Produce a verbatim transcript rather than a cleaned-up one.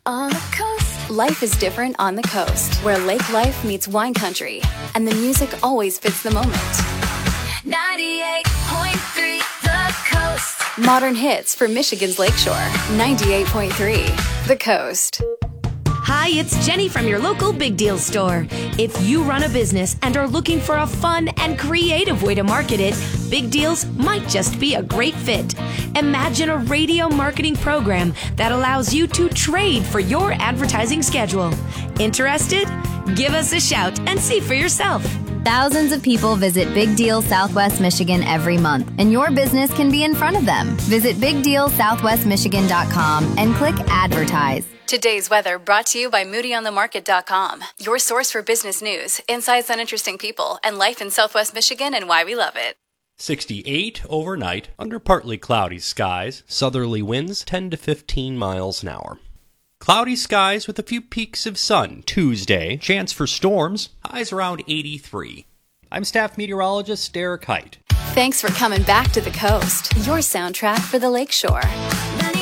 On the coast. Life is different on the coast, where lake life meets wine country, and the music always fits the moment. ninety-eight point three The Coast. Modern hits for Michigan's Lakeshore. ninety-eight point three The Coast. Hi, it's Jenny from your local Big Deal store. If you run a business and are looking for a fun and creative way to market it, Big Deals might just be a great fit. Imagine a radio marketing program that allows you to trade for your advertising schedule. Interested? Give us a shout and see for yourself. Thousands of people visit Big Deal Southwest Michigan every month, and your business can be in front of them. Visit big deal southwest michigan dot com and click Advertise. Today's weather brought to you by moody on the market dot com, your source for business news, insights on interesting people, and life in Southwest Michigan and why we love it. sixty-eight overnight, under partly cloudy skies, southerly winds ten to fifteen miles an hour. Cloudy skies with a few peaks of sun Tuesday, chance for storms, highs around eighty-three. I'm staff meteorologist Derek Height. Thanks for coming back to the coast, your soundtrack for the Lakeshore.